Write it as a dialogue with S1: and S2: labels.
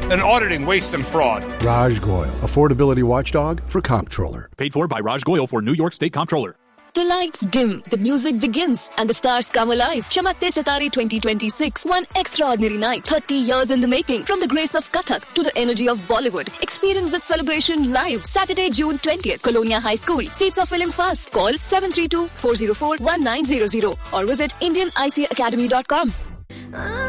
S1: and auditing waste and fraud.
S2: Raj Goyal, Affordability Watchdog for Comptroller.
S3: Paid for by Raj Goyal for New York State Comptroller.
S4: The lights dim, the music begins, and the stars come alive. Chamakte Sitare 2026, one extraordinary night. 30 years in the making. From the grace of Kathak to the energy of Bollywood. Experience this celebration live. Saturday, June 20th, Colonia High School. Seats are filling fast. Call 732-404-1900 or visit IndianICAcademy.com.